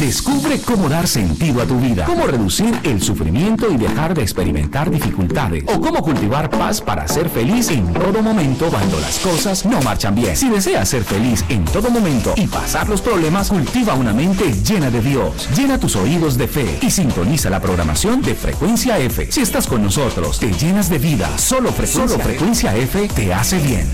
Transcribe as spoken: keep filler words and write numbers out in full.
Descubre cómo dar sentido a tu vida, cómo reducir el sufrimiento y dejar de experimentar dificultades, o cómo cultivar paz para ser feliz en todo momento cuando las cosas no marchan bien. Si deseas ser feliz en todo momento y pasar los problemas, cultiva una mente llena de Dios. Llena tus oídos de fe y sintoniza la programación de Frecuencia F. Si estás con nosotros, te llenas de vida. Solo Frecuencia, Solo Frecuencia F te hace bien.